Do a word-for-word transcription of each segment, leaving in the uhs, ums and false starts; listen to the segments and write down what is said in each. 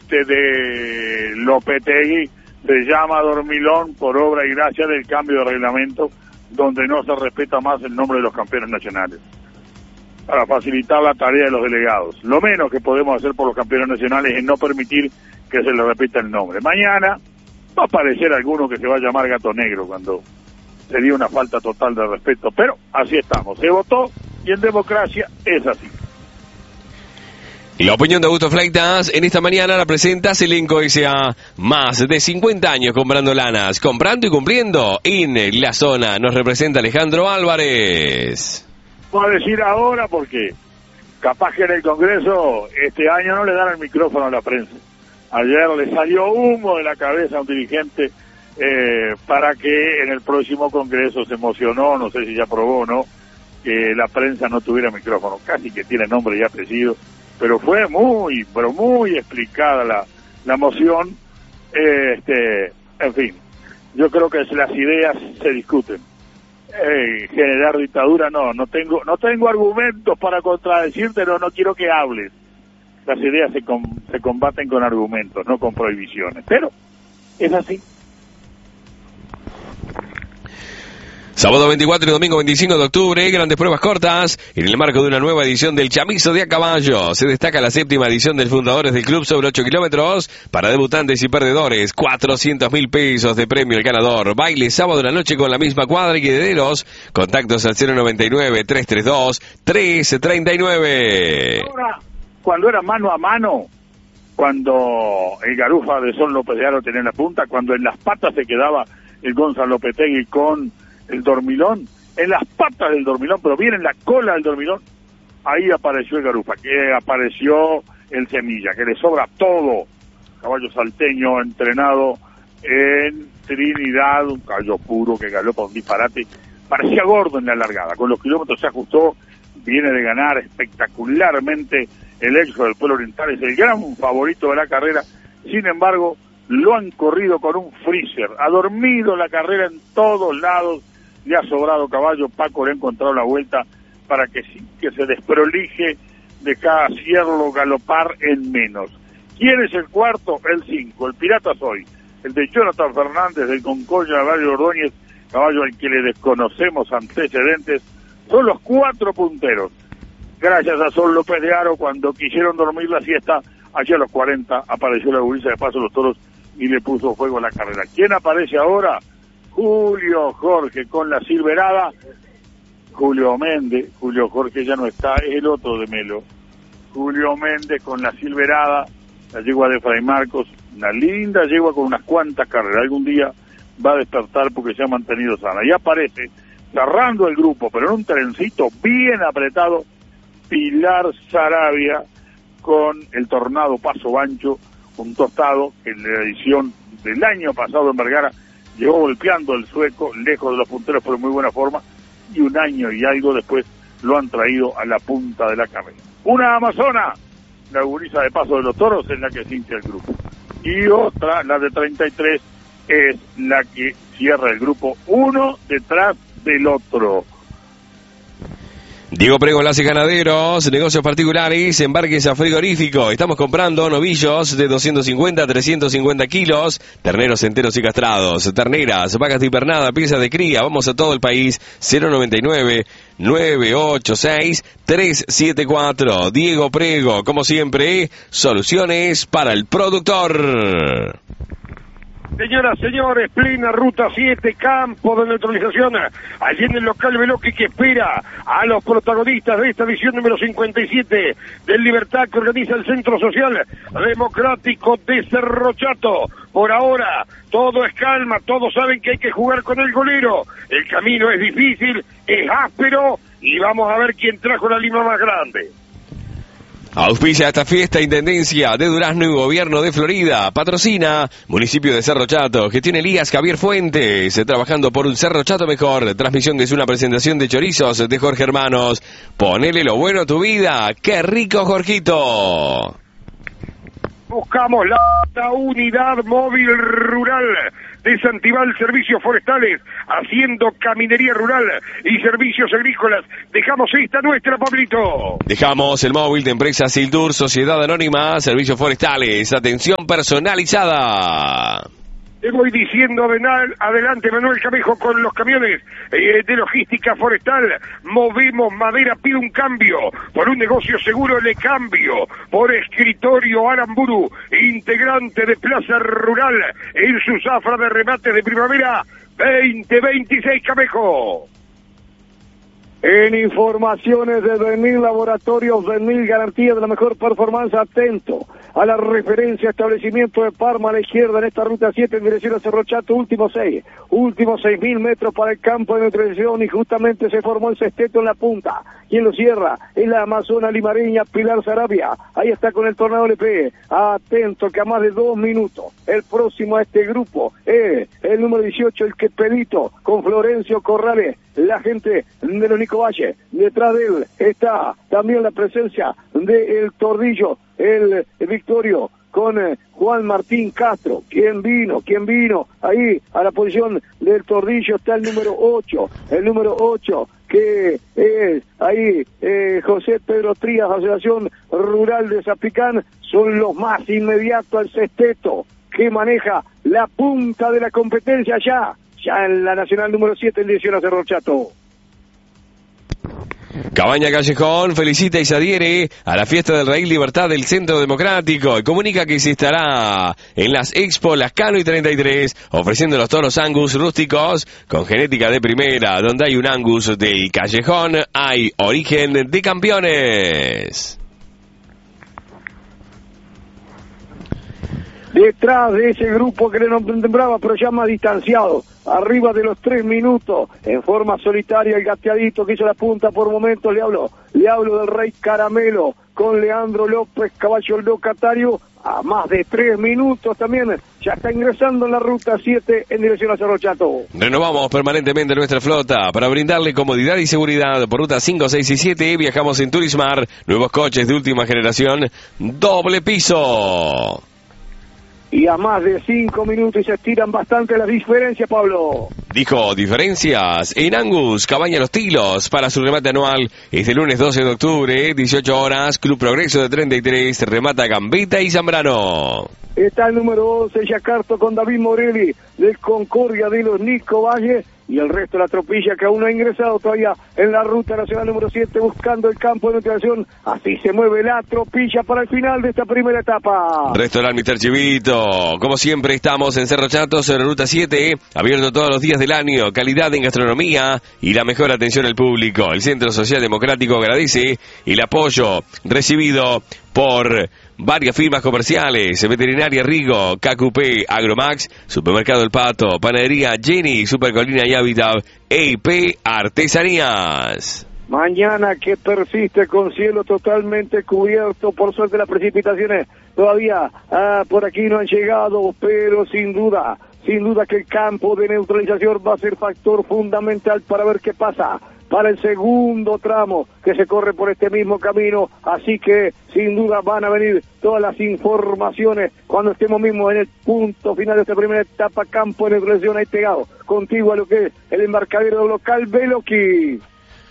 este de Lopetegui se llama Dormilón por obra y gracia del cambio de reglamento, donde no se respeta más el nombre de los campeones nacionales, para facilitar la tarea de los delegados. Lo menos que podemos hacer por los campeones nacionales es no permitir que se les repita el nombre. Mañana va a aparecer alguno que se va a llamar Gato Negro cuando sería una falta total de respeto, pero así estamos, se votó y en democracia es así. La opinión de Augusto Fleitas en esta mañana la presenta Selenco S A. Más de cincuenta años comprando lanas, comprando y cumpliendo. En la zona nos representa Alejandro Álvarez. Voy a decir ahora porque capaz que en el Congreso este año no le dan el micrófono a la prensa. Ayer le salió humo de la cabeza a un dirigente eh, para que en el próximo Congreso se emocionó, no sé si ya aprobó o no, que la prensa no tuviera micrófono. Casi que tiene nombre y apellido. Pero fue muy, pero muy explicada la, la moción, eh, este, en fin, yo creo que las ideas se discuten. Eh, generar dictadura, no, no tengo, no tengo argumentos para contradecirte, no, no quiero que hables. Las ideas se, com, se combaten con argumentos, no con prohibiciones, pero es así. Sábado veinticuatro y domingo veinticinco de octubre, grandes pruebas cortas. En el marco de una nueva edición del Chamizo de a caballo, se destaca la séptima edición del Fundadores del Club sobre ocho kilómetros. Para debutantes y perdedores, cuatrocientos mil pesos de premio al ganador. Baile sábado en la noche con la misma cuadra y herederos. Contactos al cero noventa y nueve, trescientos treinta y dos, trescientos treinta y nueve. Ahora, cuando era mano a mano, cuando el Garufa de Sol López de Aro tenía la punta, cuando en las patas se quedaba el Gonzalo Lopetegui con el Dormilón, en las patas del Dormilón, pero bien en la cola del Dormilón, ahí apareció el Garufa, que apareció el Semilla, que le sobra todo. Caballo salteño entrenado en Trinidad, un caballo puro que galopa un disparate, parecía gordo en la largada, con los kilómetros se ajustó, viene de ganar espectacularmente el Expo del Pueblo Oriental, es el gran favorito de la carrera, sin embargo, lo han corrido con un freezer, ha dormido la carrera en todos lados, le ha sobrado caballo, Paco le ha encontrado la vuelta para que sí que se desprolige de cada cierlo galopar en menos. ¿Quién es el cuarto? El cinco, el Pirata Soy, el de Jonathan Fernández del Concordia de Valle Ordóñez, caballo al que le desconocemos antecedentes, son los cuatro punteros. Gracias a Sol López de Aro, cuando quisieron dormir la siesta, allí a los cuarenta apareció la gurisa de Paso de los Toros y le puso fuego a la carrera. ¿Quién aparece ahora? Julio Jorge con la Silverada. Julio Méndez, Julio Jorge ya no está, es el otro de Melo. Julio Méndez con la Silverada, la yegua de Fray Marcos, una linda yegua con unas cuantas carreras. Algún día va a despertar porque se ha mantenido sana. Y aparece, cerrando el grupo, pero en un trencito bien apretado, Pilar Sarabia con el Tornado Paso Bancho, un tostado que en la edición del año pasado en Vergara llegó golpeando el sueco, lejos de los punteros, pero en muy buena forma, y un año y algo después lo han traído a la punta de la carrera. Una amazona, la gurisa de Paso de los Toros, es la que cincha el grupo. Y otra, la de treinta y tres, es la que cierra el grupo, uno detrás del otro. Diego Prego, Enlaces Ganaderos, negocios particulares, embarques a frigorífico. Estamos comprando novillos de doscientos cincuenta a trescientos cincuenta kilos, terneros enteros y castrados, terneras, vacas de pernada, piezas de cría. Vamos a todo el país. Cero noventa y nueve, nueve ocho seis, tres siete cuatro. Diego Prego, como siempre, soluciones para el productor. Señoras, señores, plena ruta siete, campo de neutralización. Allí en el local Veloqui que espera a los protagonistas de esta edición número cincuenta y siete del Libertad que organiza el Centro Social Democrático de Cerro Chato. Por ahora, todo es calma, todos saben que hay que jugar con el golero. El camino es difícil, es áspero y vamos a ver quién trajo la lima más grande. Auspicia esta fiesta Intendencia de Durazno y Gobierno de Florida. Patrocina Municipio de Cerro Chato. Gestión Elías Javier Fuentes. Trabajando por un Cerro Chato mejor. Transmisión que es una presentación de chorizos de Jorge Hermanos. Ponele lo bueno a tu vida. ¡Qué rico, Jorgito! Buscamos la, la unidad móvil rural de Santibal Servicios Forestales, haciendo caminería rural y servicios agrícolas. Dejamos esta nuestra, Pablito. Dejamos el móvil de empresa Sildur, Sociedad Anónima, Servicios Forestales, atención personalizada. Te voy diciendo adelante, Manuel Camejo, con los camiones eh, de logística forestal. Movemos madera, pide un cambio. Por un negocio seguro le cambio. Por escritorio Aramburu, integrante de Plaza Rural, en su zafra de remate de primavera veinte veintiséis, Camejo. En informaciones de Benil Laboratorios, Benil, garantía de la mejor performance. Atento a la referencia, establecimiento de Parma a la izquierda en esta ruta siete en dirección a Cerro Chato, últimos seis, últimos seis mil metros para el campo de nutrición, y justamente se formó el sexteto en la punta. Quien lo cierra es la amazona limareña Pilar Sarabia. Ahí está con el Tornado L P. Atento que a más de dos minutos el próximo a este grupo es el número dieciocho, el Quepedito, con Florencio Corrales, la gente de los Nico Valle. Detrás de él está también la presencia de el Tordillo, el, el Victorio, con eh, Juan Martín Castro. ¿Quién vino? ¿Quién vino? Ahí a la posición del Tordillo está el número ocho, el número ocho, que es ahí eh, José Pedro Trías, Asociación Rural de Zapicán. Son los más inmediatos al sexteto, que maneja la punta de la competencia ya, ya en la nacional número siete en dirección a Cerro Chato. Cabaña Callejón felicita y se adhiere a la fiesta del Raíz Libertad del Centro Democrático y comunica que se estará en las Expo Lascano y treinta y tres ofreciendo los toros Angus rústicos con genética de primera. Donde hay un Angus del Callejón, hay origen de campeones. Detrás de ese grupo que le nombraba, pero ya más distanciado, arriba de los tres minutos, en forma solitaria, el gateadito que hizo la punta por momentos. Le hablo, le hablo del Rey Caramelo, con Leandro López, caballo locatario, a más de tres minutos también. Ya está ingresando en la ruta siete en dirección a Cerro Chato. Renovamos permanentemente nuestra flota para brindarle comodidad y seguridad. Por ruta cinco, seis y siete viajamos en Turismar, nuevos coches de última generación, doble piso. Y a más de cinco minutos y se estiran bastante las diferencias, Pablo. Dijo diferencias en Angus, Cabaña Los Tilos, para su remate anual. Este lunes doce de octubre, dieciocho horas, Club Progreso de treinta y tres, remata Gambetta y Zambrano. Está el número once, Yacarto, con David Morelli, del Concordia de los Nico Valle, y el resto de la tropilla que aún no ha ingresado todavía en la ruta nacional número siete, buscando el campo de nutrición. Así se mueve la tropilla para el final de esta primera etapa. Restaurante mister Chivito, como siempre estamos en Cerro Chato, sobre ruta siete, abierto todos los días del año, calidad en gastronomía y la mejor atención al público. El Centro Social Democrático agradece el apoyo recibido por varias firmas comerciales: Veterinaria Rigo, K Q P, Agromax, Supermercado El Pato, Panadería Jenny, Supercolina y Habitat, E I P Artesanías. Mañana que persiste con cielo totalmente cubierto, por suerte las precipitaciones todavía ah, por aquí no han llegado, pero sin duda, sin duda que el campo de neutralización va a ser factor fundamental para ver qué pasa para el segundo tramo que se corre por este mismo camino. Así que sin duda van a venir todas las informaciones cuando estemos mismos en el punto final de esta primera etapa. Campo de neutralización ahí pegado, contigo a lo que es el embarcadero local Veloqui.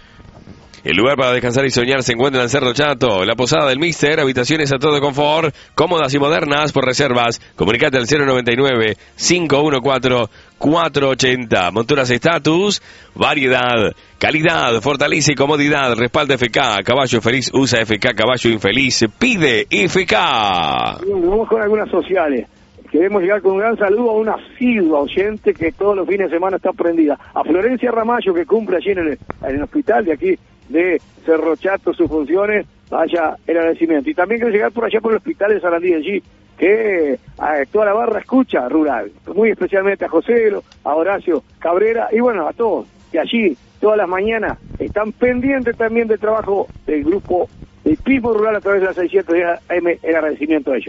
El lugar para descansar y soñar se encuentra en Cerro Chato, la posada del Mister, habitaciones a todo confort, cómodas y modernas. Por reservas, comunicate al cero noventa y nueve, cinco uno cuatro, cuatro ochenta. Monturas Status, variedad, calidad, fortaleza y comodidad. Respalda F K, caballo feliz usa F K, caballo infeliz pide F K. Vamos con algunas sociales. Queremos llegar con un gran saludo a una asidua oyente que todos los fines de semana está prendida. A Florencia Ramallo, que cumple allí en el, en el hospital de aquí de Cerro Chato sus funciones. Vaya el agradecimiento. Y también quiero llegar por allá por el hospital de Sarandí allí, que a toda la barra escucha rural. Muy especialmente a José, a Horacio Cabrera y bueno, a todos que allí todas las mañanas están pendientes también del trabajo del grupo del Pismo Rural a través de la seiscientos A M. El agradecimiento a ellos.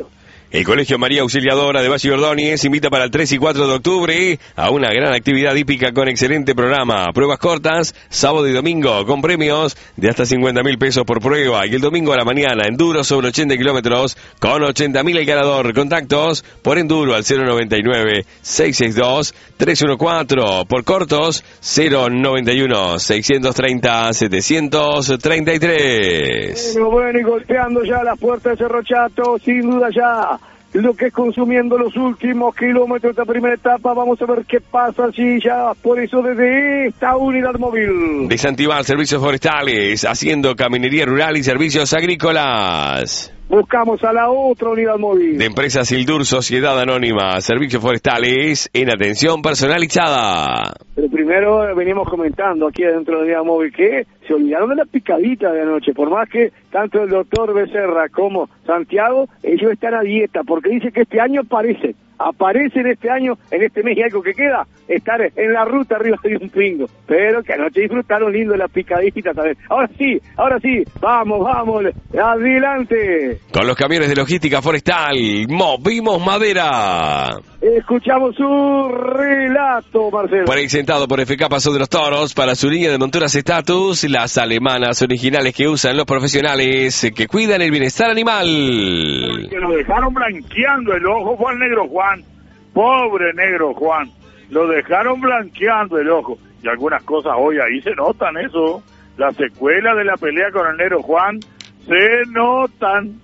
El Colegio María Auxiliadora de Valle Ordóñez invita para el tres y cuatro de octubre a una gran actividad hípica con excelente programa. Pruebas cortas, sábado y domingo, con premios de hasta cincuenta mil pesos por prueba. Y el domingo a la mañana, enduro sobre ochenta kilómetros, con ochenta mil el ganador. Contactos por enduro al cero noventa y nueve, seiscientos sesenta y dos, trescientos catorce. Por cortos, cero noventa y uno, seiscientos treinta, setecientos treinta y tres. Bueno, bueno, y golpeando ya las puertas de Cerro Chato, sin duda ya lo que es consumiendo los últimos kilómetros de esta primera etapa. Vamos a ver qué pasa allí ya, por eso desde esta unidad móvil. De Santival, servicios forestales, haciendo caminería rural y servicios agrícolas. Buscamos a la otra unidad móvil. De empresa Sildur, Sociedad Anónima, servicios forestales en atención personalizada. Pero primero veníamos comentando aquí dentro de la unidad móvil que se olvidaron de la picadita de anoche, por más que tanto el doctor Becerra como Santiago, ellos están a dieta, porque dice que este año aparecen, aparecen este año, en este mes y algo que queda, estar en la ruta arriba de un pingo, pero que anoche disfrutaron lindo de la picadita también. Ahora sí, ahora sí, vamos, vamos, adelante. Con los camiones de logística forestal, movimos madera. Escuchamos su relato, Marcelo. Presentado por F K Paso de los Toros para su línea de monturas Status, las alemanas originales que usan los profesionales que cuidan el bienestar animal. Que lo dejaron blanqueando el ojo fue al negro Juan. Pobre negro Juan. Lo dejaron blanqueando el ojo. Y algunas cosas hoy ahí se notan eso. La secuela de la pelea con el negro Juan se notan.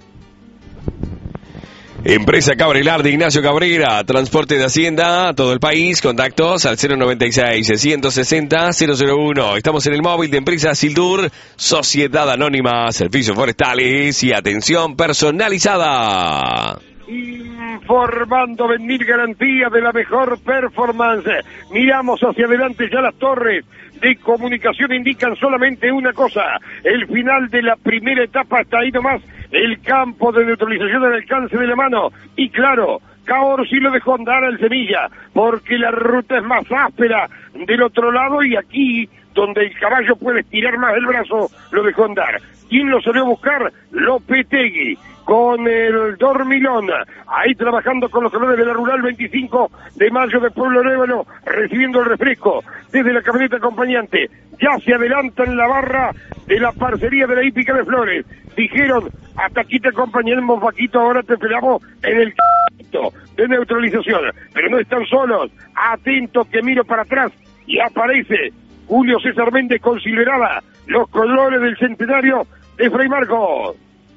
Empresa Cabrelar de Ignacio Cabrera, transporte de Hacienda a todo el país, contactos al cero noventa y seis, ciento sesenta, cero cero uno. Estamos en el móvil de empresa Sildur, Sociedad Anónima, servicios forestales y atención personalizada. Informando Venir Garantía de la mejor performance. Miramos hacia adelante, ya las torres de comunicación indican solamente una cosa: el final de la primera etapa está ahí nomás. El campo de neutralización al alcance de la mano. Y claro, Caorsi lo dejó andar al Semilla, porque la ruta es más áspera del otro lado, y aquí, donde el caballo puede estirar más el brazo, lo dejó andar. ¿Quién lo salió a buscar? Lopetegui, con el Dormilón, ahí trabajando con los colores de la Rural veinticinco de mayo de Pueblo Nuevo, recibiendo el refresco desde la camioneta acompañante. Ya se adelanta en la barra de la parcería de la hípica de Flores. Dijeron, hasta aquí te acompañamos, Paquito, ahora te esperamos en el de neutralización. Pero no están solos. Atento que miro para atrás y aparece Julio César Méndez con Silverada, los colores del centenario de Fray Marcos.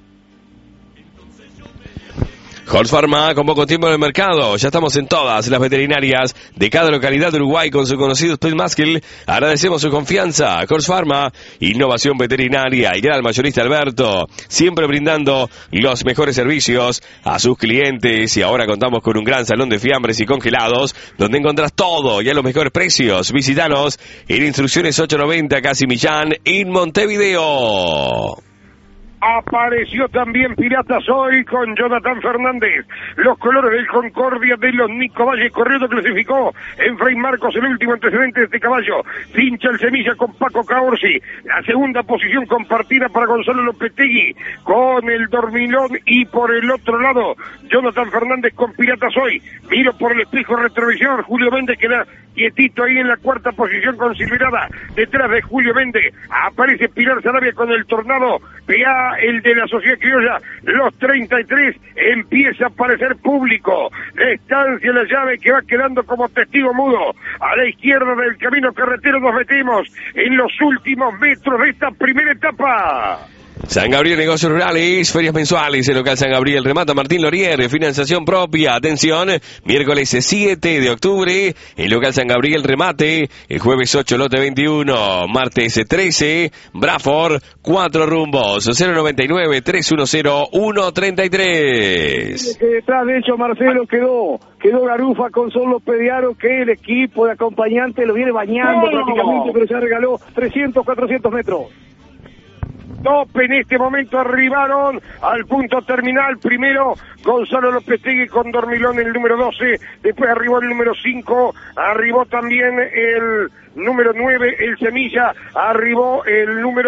Horse Pharma, con poco tiempo en el mercado. Ya estamos en todas las veterinarias de cada localidad de Uruguay con su conocido Split Muscle. Agradecemos su confianza. Horse Pharma, innovación veterinaria y gran mayorista Alberto, siempre brindando los mejores servicios a sus clientes. Y ahora contamos con un gran salón de fiambres y congelados, donde encontrás todo y a los mejores precios. Visítanos en Instrucciones ocho noventa, Casi Millán, en Montevideo. Apareció también Piratas hoy con Jonathan Fernández. Los colores del Concordia de los Nico Valle Corriendo clasificó en Fray Marcos el último antecedente de este caballo. Pincha el Semilla con Paco Caorsi. La segunda posición compartida para Gonzalo Lopetegui con el Dormilón, y por el otro lado Jonathan Fernández con Piratas hoy. Miro por el espejo retrovisor, Julio Méndez queda quietito ahí en la cuarta posición con Silverada. Detrás de Julio Méndez aparece Pilar Sarabia con el Tornado. Vea el de la Sociedad Criolla, los treinta y tres, empieza a aparecer público. La estancia, la llave que va quedando como testigo mudo. A la izquierda del camino carretero nos metimos en los últimos metros de esta primera etapa. San Gabriel Negocios Rurales, ferias mensuales, el local San Gabriel, remata Martín Lorier, financiación propia, atención, miércoles siete de octubre, el local San Gabriel remate, el jueves ocho lote veintiuno, martes trece, Braford, cuatro rumbos, cero noventa y nueve, trescientos diez, ciento treinta y tres. Que detrás de hecho Marcelo quedó, quedó Garufa con Solo Pediaro, que el equipo de acompañante lo viene bañando ¡Oh! prácticamente, pero ya regaló trescientos, cuatrocientos metros. Tope en este momento, arribaron al punto terminal. Primero Gonzalo Lopetegui con Dormilón, el número doce. Después arribó el número cinco. Arribó también el número nueve, el Semilla. Arribó el número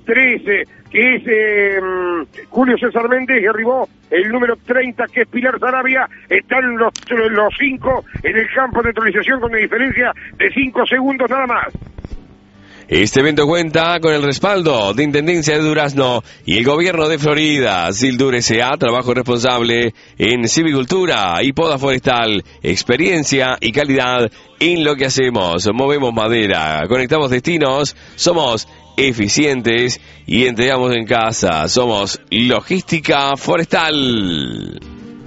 trece, que es eh, Julio César Méndez, y arribó el número treinta, que es Pilar Sarabia. Están los, los cinco en el campo de neutralización con una diferencia de cinco segundos nada más. Este evento cuenta con el respaldo de Intendencia de Durazno y el Gobierno de Florida. Sildur S A, trabajo responsable en silvicultura y poda forestal, experiencia y calidad en lo que hacemos. Movemos madera, conectamos destinos, somos eficientes y entregamos en casa. Somos Logística Forestal.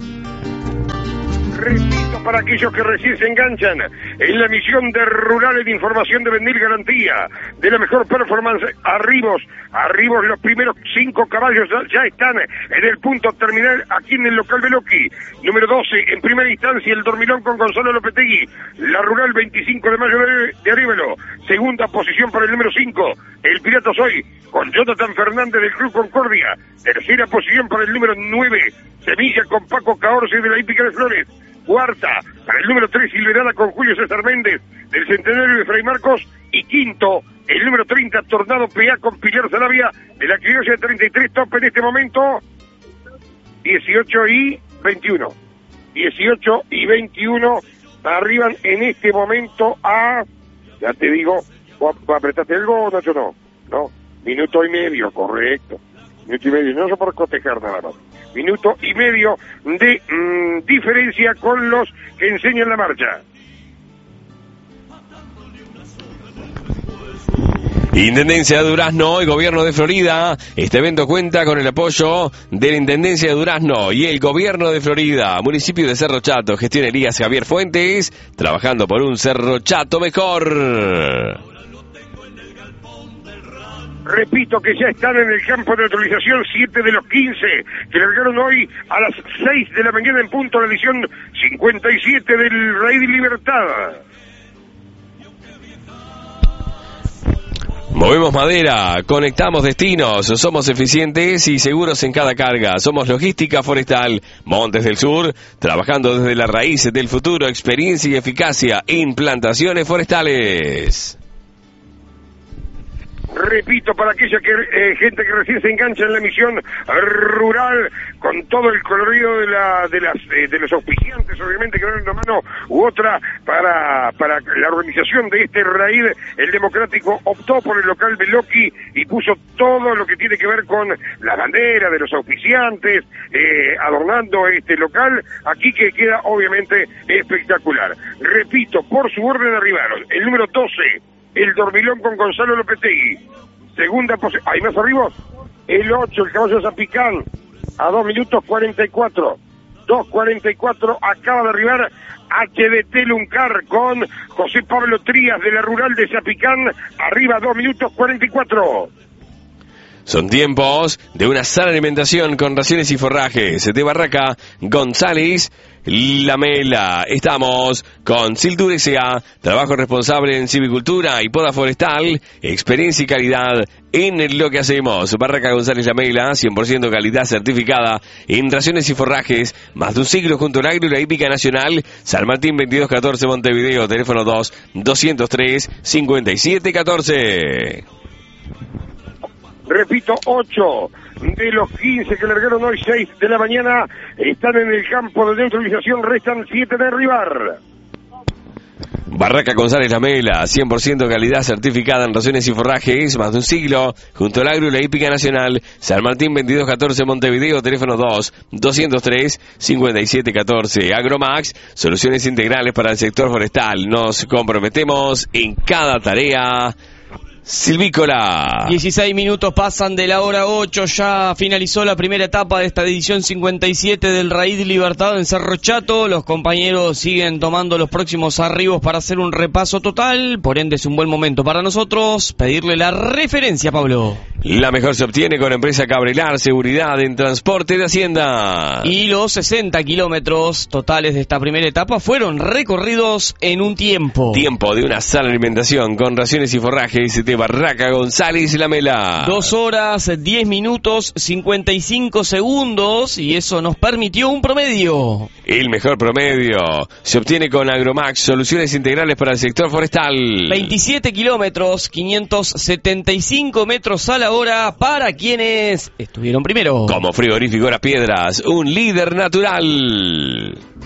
Repito, para aquellos que recién se enganchan en la misión de Rural en Información de Vendil Garantía, de la mejor performance, Arribos, Arribos, los primeros cinco caballos ya, ya están en el punto terminal aquí en el local Beloki. Número doce, en primera instancia, el Dormilón con Gonzalo Lopetegui. La Rural, veinticinco de mayo de, de Aríbelo. Segunda posición para el número cinco, el Pirata Soy, con Jonathan Fernández del Club Concordia. Tercera posición para el número nueve, Semilla con Paco Caorce de la Hípica de Flores. Cuarta, para el número tres, Silverada con Julio César Méndez, del Centenario de Fray Marcos. Y quinto, el número treinta, Tornado P A con Pilar Sarabia, de la Criolla de treinta y tres, top en este momento, dieciocho y veintiuno. dieciocho y veintiuno arriban en este momento a, ya te digo, ¿apretaste algo, Nacho? No, no, minuto y medio, correcto. Minuto y medio, no se por cotejar nada más. Minuto y medio de mmm, diferencia con los que enseñan la marcha. Intendencia de Durazno y Gobierno de Florida. Este evento cuenta con el apoyo de la Intendencia de Durazno y el Gobierno de Florida. Municipio de Cerro Chato, gestión Elías Javier Fuentes, trabajando por un Cerro Chato mejor. Repito que ya están en el campo de neutralización siete de los quince que largaron hoy a las seis de la mañana en punto, la edición cincuenta y siete del Rey de Libertad. Movemos madera, conectamos destinos, somos eficientes y seguros en cada carga. Somos Logística Forestal, Montes del Sur, trabajando desde la raíz del futuro, experiencia y eficacia en plantaciones forestales. Repito, para aquella que, eh, gente que recién se engancha en la misión rural, con todo el colorido de la de las eh, de los auspiciantes, obviamente, que dan una mano u otra para para la organización de este raíz. El Democrático optó por el local Beloki y puso todo lo que tiene que ver con la bandera de los auspiciantes, eh, adornando este local, aquí que queda obviamente espectacular. Repito, por su orden arribaron el número doce, el Dormilón con Gonzalo Lopetegui. Segunda posición, ¿hay más arriba? El ocho, el Caballo Zapicán, a dos minutos cuarenta y cuatro. dos cuarenta y cuatro, acaba de arribar H D T Luncar con José Pablo Trías de la Rural de Zapicán, arriba dos minutos cuarenta y cuatro. Son tiempos de una sana alimentación con raciones y forrajes. De Barraca González Lamela. Estamos con Sildur S A, trabajo responsable en silvicultura y poda forestal, experiencia y calidad en lo que hacemos. Barraca González Lamela, cien por ciento calidad certificada en raciones y forrajes, más de un siglo junto al agro y la hípica nacional. San Martín veintidós catorce Montevideo, teléfono dos, doscientos tres, cincuenta y siete catorce. Repito, ocho de los quince que largaron hoy, seis de la mañana, están en el campo de neutralización, restan siete de arribar. Barraca González Lamela, cien por ciento calidad certificada en raciones y forrajes, más de un siglo, junto al agro y la hípica nacional. San Martín veintidós catorce Montevideo, teléfono dos, doscientos tres, cincuenta y siete catorce. Agromax, soluciones integrales para el sector forestal. Nos comprometemos en cada tarea silvícola. dieciséis minutos pasan de la hora ocho, ya finalizó la primera etapa de esta edición cincuenta y siete del Raíz Libertad en Cerro Chato. Los compañeros siguen tomando los próximos arribos para hacer un repaso total, por ende es un buen momento para nosotros pedirle la referencia, Pablo. La mejor se obtiene con Empresa Cabrelar, seguridad en transporte de Hacienda. Y los sesenta kilómetros totales de esta primera etapa fueron recorridos en un tiempo. Tiempo de una sana alimentación con raciones y forrajes de Barraca González Lamela. Dos horas, diez minutos, cincuenta y cinco segundos, y eso nos permitió un promedio El mejor promedio se obtiene con Agromax, soluciones integrales para el sector forestal. veintisiete kilómetros, quinientos setenta y cinco metros a la hora para quienes estuvieron primero. Como Frigorífico Las Piedras, un líder natural.